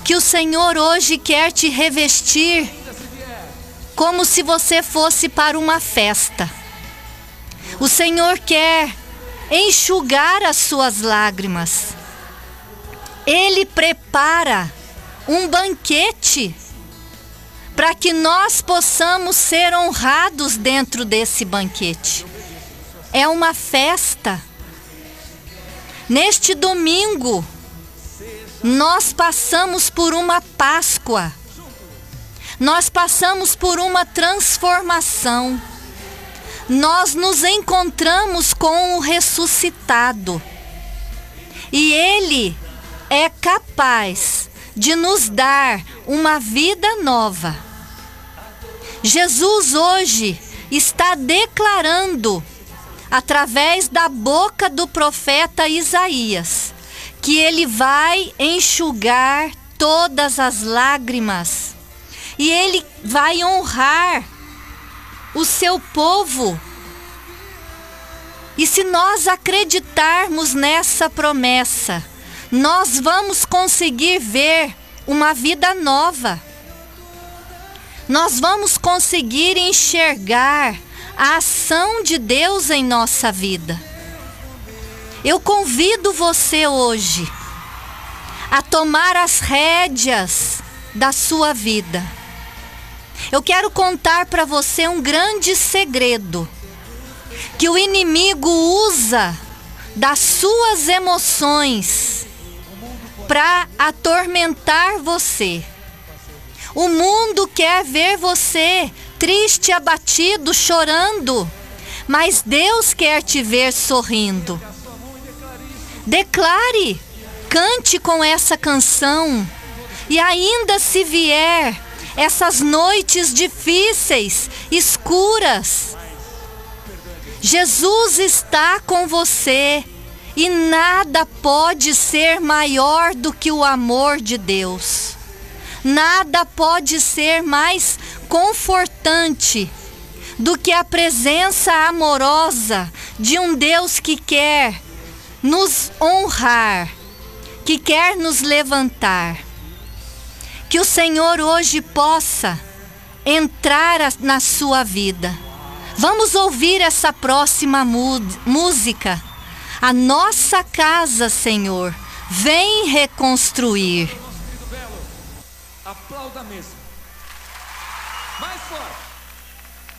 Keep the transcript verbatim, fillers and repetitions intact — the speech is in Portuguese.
que o Senhor hoje quer te revestir como se você fosse para uma festa. O Senhor quer enxugar as suas lágrimas. Ele prepara um banquete para que nós possamos ser honrados dentro desse banquete. É uma festa. Neste domingo, nós passamos por uma Páscoa. Nós passamos por uma transformação. Nós nos encontramos com o ressuscitado. E Ele é capaz de nos dar uma vida nova. Jesus hoje está declarando, através da boca do profeta Isaías, que Ele vai enxugar todas as lágrimas. E Ele vai honrar o seu povo. E se nós acreditarmos nessa promessa, nós vamos conseguir ver uma vida nova. Nós vamos conseguir enxergar a ação de Deus em nossa vida. Eu convido você hoje a tomar as rédeas da sua vida. Eu quero contar para você um grande segredo que o inimigo usa das suas emoções para atormentar você. O mundo quer ver você triste, abatido, chorando, mas Deus quer te ver sorrindo. Declare, cante com essa canção, e ainda se vier essas noites difíceis, escuras, Jesus está com você e nada pode ser maior do que o amor de Deus. Nada pode ser mais confortante do que a presença amorosa de um Deus que quer nos honrar, que quer nos levantar. Que o Senhor hoje possa entrar na sua vida. Vamos ouvir essa próxima música. A nossa casa, Senhor, vem reconstruir. Aplauda mesmo.